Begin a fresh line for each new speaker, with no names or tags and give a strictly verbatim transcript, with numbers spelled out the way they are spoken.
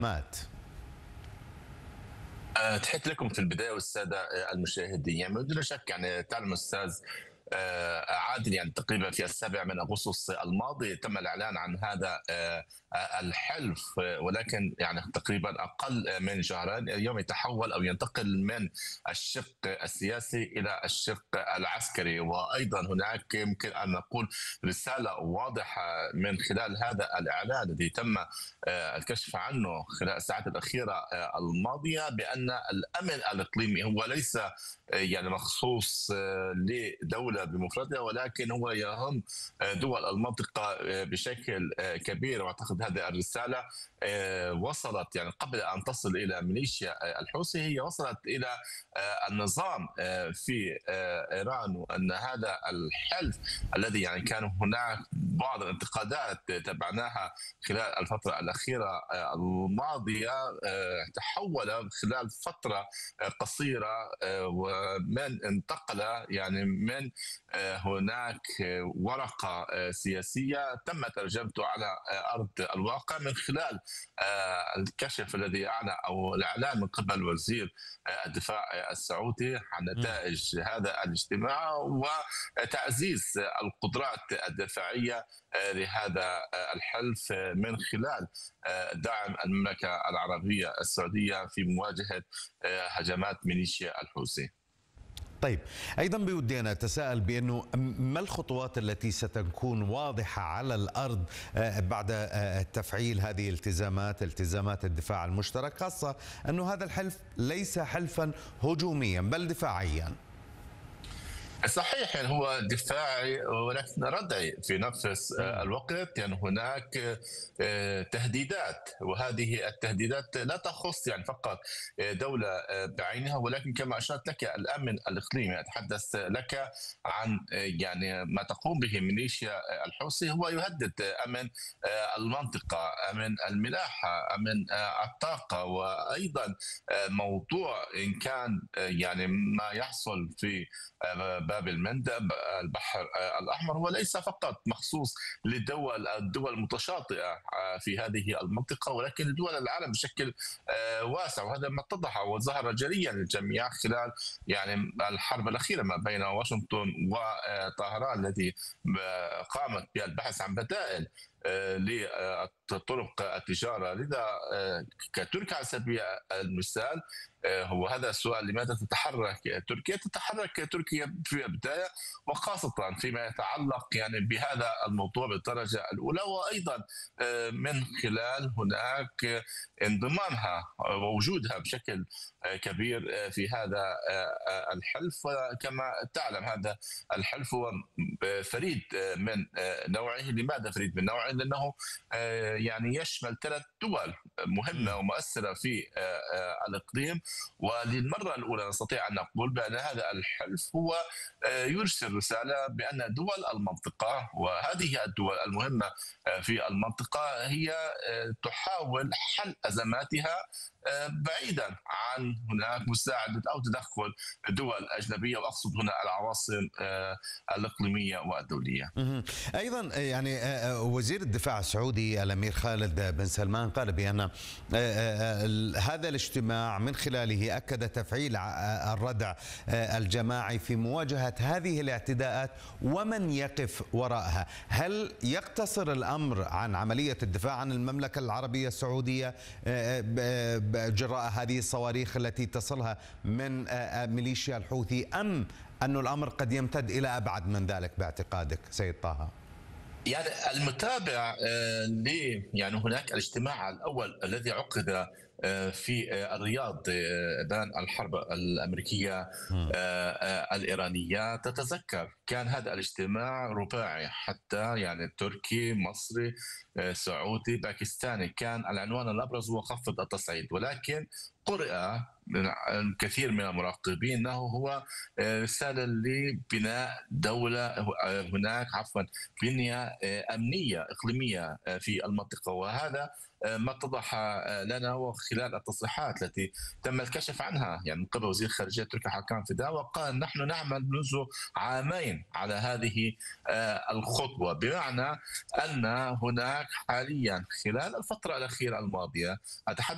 مات.
آه، تحياتي لكم في البدايه والساده آه، المشاهدين. يعني بدون شك، يعني تعلم استاذ آه، عادل، يعني تقريبا في السابع من اغسطس الماضي تم الاعلان عن هذا آه، آه، الحلف، آه، ولكن يعني تقريبا اقل من شهرين اليوم يتحول او ينتقل من الشق السياسي الى الشق العسكري. وايضا هناك يمكن ان نقول رساله واضحه من خلال هذا الاعلان الذي تم آه، الكشف عنه خلال الساعات الاخيره آه، الماضيه، بان الامن الاقليمي هو ليس آه، يعني مخصوص آه، لدوله بمفردها، ولكن هو يهم آه، دول المنطقه آه، بشكل آه، كبير. واعتقد هذه الرساله آه، وصلت، يعني قبل ان تصل الى ميليشيا آه، الحوثي، هي وصلت الى آه، النظام آه، في آه، ايران، وان هذا الحلف الذي يعني كان هناك بعض الانتقادات تبعناها خلال الفترة الأخيرة آه، الماضية، آه، تحول خلال فترة آه، قصيرة، آه، ومن انتقل يعني من آه، هناك آه، ورقة آه، سياسية تم ترجمته على آه، أرض الواقع من خلال آه، الكشف الذي أعلن أو الإعلان من قبل وزير آه، الدفاع السعودي عن نتائج هذا الاجتماع وتعزيز القدرات الدفاعية لهذا الحلف من خلال دعم المملكة العربية السعودية في مواجهة هجمات ميليشيا الحوثي.
طيب، أيضا بودي أن أتساءل بأنه ما الخطوات التي ستكون واضحة على الأرض بعد تفعيل هذه الالتزامات التزامات الدفاع المشترك، خاصة أنه هذا الحلف ليس حلفا هجوميا بل دفاعيا؟
صحيح، يعني هو دفاعي ولكن ردعي في نفس الوقت. يعني هناك تهديدات، وهذه التهديدات لا تخص يعني فقط دولة بعينها، ولكن كما أشرت لك الأمن الإقليمي. أتحدث لك عن يعني ما تقوم به ميليشيا الحوثي، هو يهدد أمن المنطقة، أمن الملاحة، أمن الطاقة، وأيضا موضوع إن كان يعني ما يحصل في باب المندب البحر الأحمر هو ليس فقط مخصوص لدول الدول المتشاطئة في هذه المنطقة، ولكن لدول العالم بشكل واسع. وهذا ما اتضح وظهر جليا للجميع خلال يعني الحرب الأخيرة ما بين واشنطن وطهران، التي قامت بالبحث عن بدائل لطرق التجارة. لذا كتركيا على سبيل المثال، هو هذا السؤال: لماذا تتحرك تركيا؟ تتحرك تركيا في البداية وخاصة فيما يتعلق يعني بهذا الموضوع بالدرجة الأولى، وأيضا من خلال هناك انضمامها ووجودها بشكل كبير في هذا الحلف. وكما تعلم هذا الحلف هو فريد من نوعه. لماذا فريد من نوعه؟ لأنه يعني يشمل ثلاث دول مهمة ومؤثرة في الإقليم، وللمرة الأولى نستطيع أن نقول بأن هذا الحلف هو يرسل رسالة بأن دول المنطقة، وهذه الدول المهمة في المنطقة، هي تحاول حل أزماتها بعيدا عن هناك مساعدة أو تدخل دول أجنبية، وأقصد هنا العواصم الإقليمية والدولية.
أيضا يعني وزير الدفاع السعودي الأمير خالد بن سلمان قال بأن هذا الاجتماع من خلاله أكد تفعيل الردع الجماعي في مواجهة هذه الاعتداءات ومن يقف وراءها. هل يقتصر الأمر عن عملية الدفاع عن المملكة العربية السعودية جراء هذه الصواريخ التي تصلها من ميليشيا الحوثي، أم أن الأمر قد يمتد إلى أبعد من ذلك باعتقادك سيد طه؟
يعني المتابع ل يعني هناك الاجتماع الأول الذي عقد في الرياض بين الحرب الأمريكية الإيرانية، تتذكر كان هذا الاجتماع رباعي، حتى يعني تركي، مصري، سعودي، باكستاني. كان العنوان الأبرز هو خفض التصعيد، ولكن قرأ من الكثير من المراقبين انه هو رساله لبناء دوله هناك، عفوا بنيه امنيه اقليميه في المنطقه. وهذا ما اتضح لنا وخلال التصريحات التي تم الكشف عنها يعني من قبل وزير خارجيه تركيا حكام فداء، وقال: نحن نعمل منذ عامين على هذه الخطوه، بمعنى ان هناك حاليا خلال الفتره الاخيره الماضيه، اتحدث